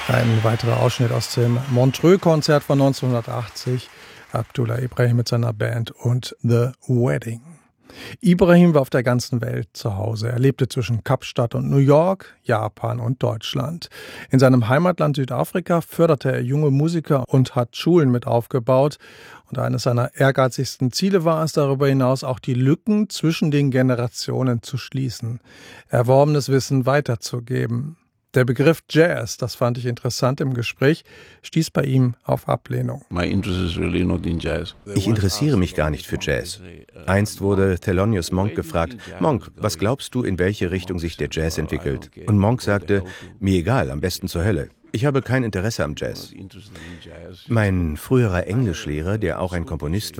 Ein weiterer Ausschnitt aus dem Montreux-Konzert von 1980. Abdullah Ibrahim mit seiner Band und The Wedding. Ibrahim war auf der ganzen Welt zu Hause. Er lebte zwischen Kapstadt und New York, Japan und Deutschland. In seinem Heimatland Südafrika förderte er junge Musiker und hat Schulen mit aufgebaut. Und eines seiner ehrgeizigsten Ziele war es, darüber hinaus auch die Lücken zwischen den Generationen zu schließen, erworbenes Wissen weiterzugeben. Der Begriff Jazz, das fand ich interessant im Gespräch, stieß bei ihm auf Ablehnung. Ich interessiere mich gar nicht für Jazz. Einst wurde Thelonious Monk gefragt, Monk, was glaubst du, in welche Richtung sich der Jazz entwickelt? Und Monk sagte, mir egal, am besten zur Hölle. Ich habe kein Interesse am Jazz. Mein früherer Englischlehrer, der auch ein Komponist war,